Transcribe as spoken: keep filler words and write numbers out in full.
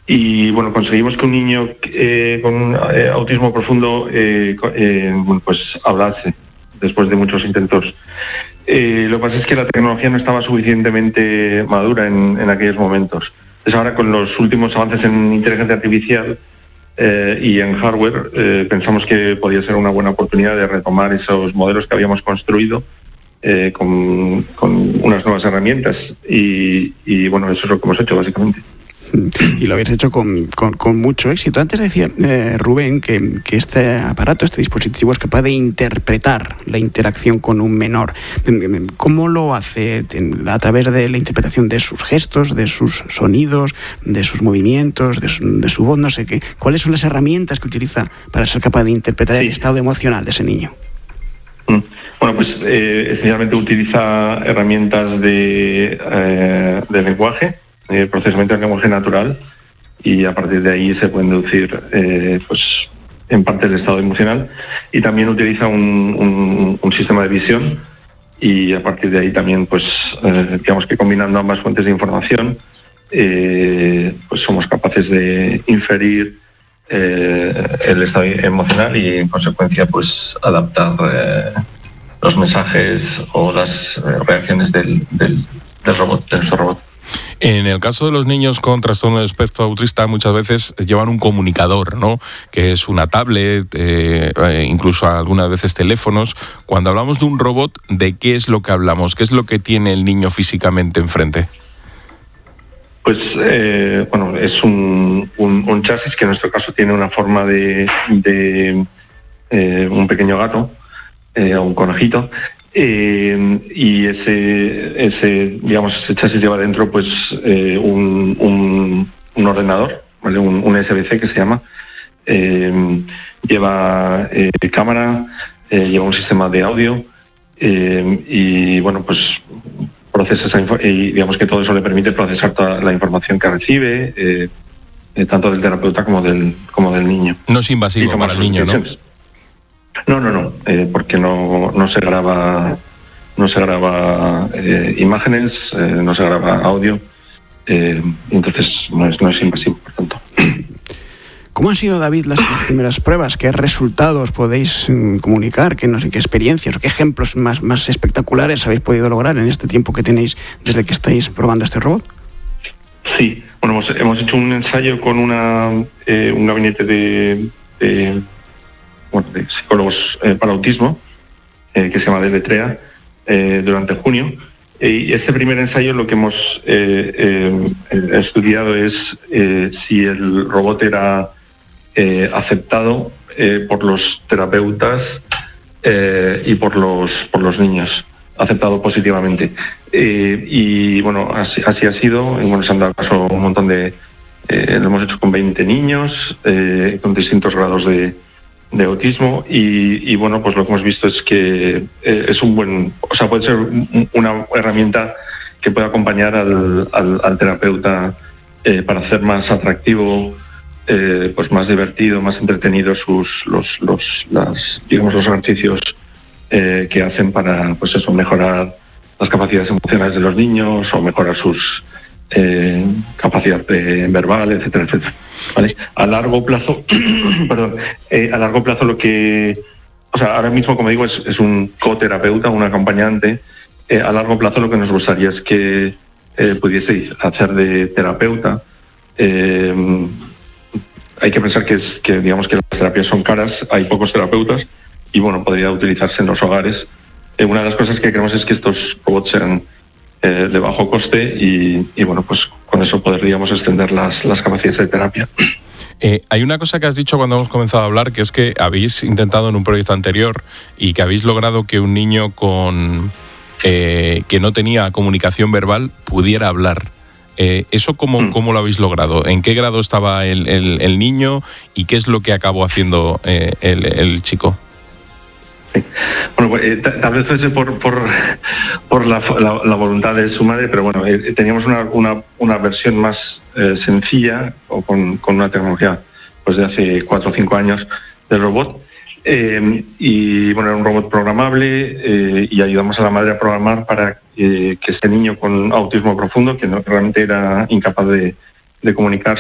y bueno, conseguimos que un niño eh, con eh, autismo profundo eh, eh, bueno, pues hablase después de muchos intentos. Eh, lo que pasa es que la tecnología no estaba suficientemente madura en, en aquellos momentos. Entonces ahora, con los últimos avances en inteligencia artificial eh, y en hardware, eh, pensamos que podía ser una buena oportunidad de retomar esos modelos que habíamos construido eh, con, con unas nuevas herramientas y, y bueno, eso es lo que hemos hecho básicamente. Y lo habéis hecho con, con, con mucho éxito. Antes decía eh, Rubén que, que este aparato, este dispositivo es capaz de interpretar la interacción con un menor. ¿Cómo lo hace? ¿A través de la interpretación de sus gestos, de sus sonidos, de sus movimientos, de su, de su voz? No sé qué. ¿Cuáles son las herramientas que utiliza para ser capaz de interpretar sí. el estado emocional de ese niño? Bueno, pues eh, esencialmente utiliza herramientas de, eh, de lenguaje, Eh, procesamiento de lenguaje natural, y a partir de ahí se puede deducir eh, pues en parte el estado emocional, y también utiliza un, un, un sistema de visión, y a partir de ahí también pues eh, digamos que combinando ambas fuentes de información eh, pues somos capaces de inferir eh, el estado emocional y en consecuencia pues adaptar eh, los mensajes o las eh, reacciones del, del, del robot, de nuestro robot. En el caso de los niños con trastorno de espectro autista, muchas veces llevan un comunicador, ¿no? Que es una tablet, eh, incluso algunas veces teléfonos. Cuando hablamos de un robot, ¿de qué es lo que hablamos? ¿Qué es lo que tiene el niño físicamente enfrente? Pues, eh, bueno, es un, un, un chasis que en nuestro caso tiene una forma de, de eh, un pequeño gato, eh, un conejito. Eh, y ese, ese, digamos, ese chasis lleva dentro pues eh, un, un, un ordenador, ¿vale? un, un U S B C que se llama, eh, lleva eh, cámara, eh, lleva un sistema de audio eh, y bueno, pues procesa esa info- y digamos que todo eso le permite procesar toda la información que recibe, eh, eh, tanto del terapeuta como del, como del niño. No es invasivo para el niño, ¿no? No, no, no, eh, porque no, no se graba, no se graba eh, imágenes, eh, no se graba audio, eh, entonces no es, no es invasivo, por tanto. ¿Cómo han sido, David, las, las primeras pruebas? ¿Qué resultados podéis mm, comunicar? ¿Qué, no sé, qué experiencias o qué ejemplos más, más espectaculares habéis podido lograr en este tiempo que tenéis desde que estáis probando este robot? Sí, bueno, hemos, hemos hecho un ensayo con una eh, un gabinete de, de Bueno, de psicólogos eh, para autismo, eh, que se llama Deletrea, eh, durante junio. Y este primer ensayo lo que hemos eh, eh, estudiado es eh, si el robot era eh, aceptado eh, por los terapeutas eh, y por los, por los niños, aceptado positivamente. Eh, y bueno, así, así ha sido. Y, bueno, se han dado caso un montón de... Eh, lo hemos hecho con veinte niños, eh, con distintos grados de de autismo y, y bueno, pues lo que hemos visto es que eh, es un buen, o sea, puede ser un, una herramienta que puede acompañar al, al, al terapeuta eh, para hacer más atractivo, eh, pues más divertido, más entretenido sus los los las digamos los ejercicios eh, que hacen para pues eso, mejorar las capacidades emocionales de los niños o mejorar sus Eh, capacidad eh, verbal, etcétera, etcétera. ¿Vale? A largo plazo, perdón, eh, a largo plazo lo que, o sea, ahora mismo, como digo, es, es un coterapeuta, un acompañante. Eh, a largo plazo lo que nos gustaría es que eh, pudieseis hacer de terapeuta. Eh, hay que pensar que es que digamos que las terapias son caras, hay pocos terapeutas y bueno, podría utilizarse en los hogares. Eh, una de las cosas que queremos es que estos robots sean Eh, de bajo coste y, y bueno, pues con eso podríamos extender las, las capacidades de terapia. Eh, hay una cosa que has dicho cuando hemos comenzado a hablar, que es que habéis intentado en un proyecto anterior y que habéis logrado que un niño con eh, que no tenía comunicación verbal pudiera hablar. Eh, ¿Eso cómo, mm. cómo lo habéis logrado? ¿En qué grado estaba el, el, el niño y qué es lo que acabó haciendo eh, el, el chico? Sí. Bueno, pues, eh, tal vez fuese por por, por la, la, la voluntad de su madre, pero bueno, eh, teníamos una, una, una versión más eh, sencilla o con, con una tecnología pues de hace cuatro o cinco años del robot. Eh, y bueno, era un robot programable eh, y ayudamos a la madre a programar para eh, que este niño con autismo profundo, que no, realmente era incapaz de, de comunicarse,